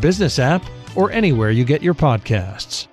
Business app or anywhere you get your podcasts.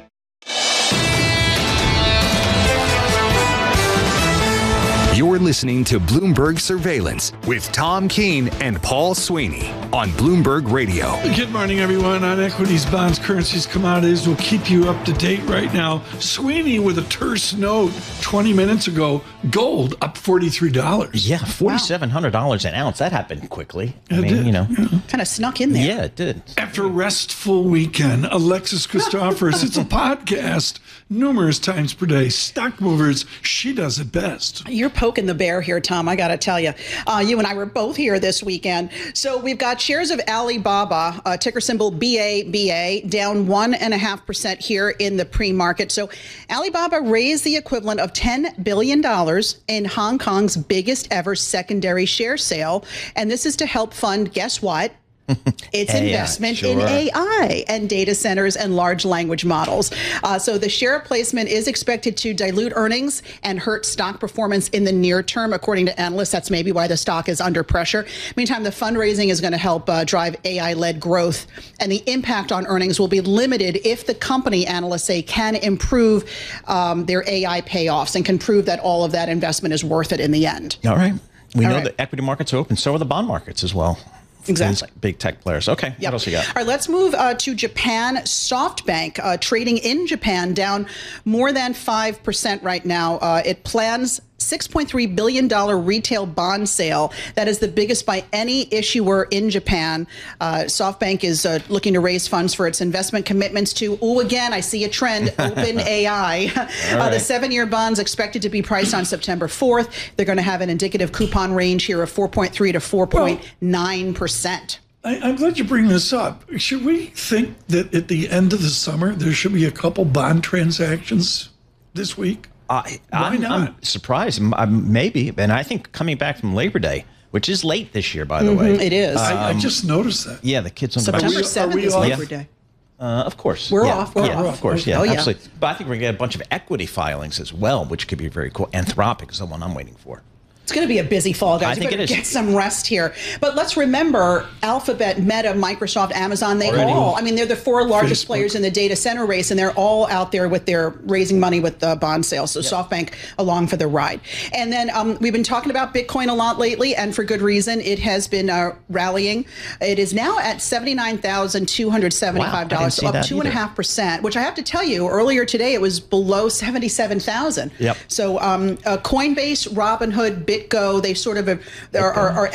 You're listening to Bloomberg Surveillance with Tom Keene and Paul Sweeney on Bloomberg Radio. Good morning, everyone. On equities, bonds, currencies, commodities, we'll keep you up to date right now. Sweeney with a terse note 20 minutes ago. Gold up $43. Yeah, $4,700 an ounce. That happened quickly. It did. Kind of snuck in there. Yeah, it did. After a restful weekend, Alexis Christophers, it's a podcast numerous times per day. Stock movers, she does it best. You're poking the bear here, Tom. I got to tell you. You and I were both here this weekend. So we've got shares of Alibaba, ticker symbol BABA, down 1.5% here in the pre-market. So Alibaba raised the equivalent of $10 billion in Hong Kong's biggest ever secondary share sale. And this is to help fund, guess what? It's investment in AI and data centers and large language models. So the share placement is expected to dilute earnings and hurt stock performance in the near term. According to analysts, that's maybe why the stock is under pressure. Meantime, the fundraising is going to help drive AI-led growth, and the impact on earnings will be limited if the company, analysts say, can improve their AI payoffs and can prove that all of that investment is worth it in the end. All right. We know that equity markets are open. So are the bond markets as well. Exactly. These big tech players. Okay. Yep. What else you got? All right, let's move to Japan. SoftBank trading in Japan down more than 5% right now. It plans $6.3 billion retail bond sale. That is the biggest by any issuer in Japan. SoftBank is looking to raise funds for its investment commitments to, again, I see a trend, OpenAI. The 7-year bond's expected to be priced on September 4th. They're going to have an indicative coupon range here of 4.3 to 4.9%. I'm glad you bring this up. Should we think that at the end of the summer, there should be a couple bond transactions this week? Why not? I'm surprised. Maybe. And I think coming back from Labor Day, which is late this year, by the way. It is. I just noticed that. Yeah, the kids on September the 7th is Labor Day. Of course. We're off. We're off. Of course. Yeah, Oh, yeah. absolutely. But I think we're going to get a bunch of equity filings as well, which could be very cool. Anthropic is the one I'm waiting for. It's going to be a busy fall, guys. I think you better it is. get some rest here. But let's remember Alphabet, Meta, Microsoft, Amazon, they're the 4 largest players in the data center race, and they're all out there with their raising money with the bond sales. So SoftBank along for the ride. And then we've been talking about Bitcoin a lot lately, and for good reason. It has been rallying. It is now at $79,275, so up 2.5%, which I have to tell you, earlier today it was below 77,000. Yep. So Coinbase, Robinhood, BitGo, they sort of are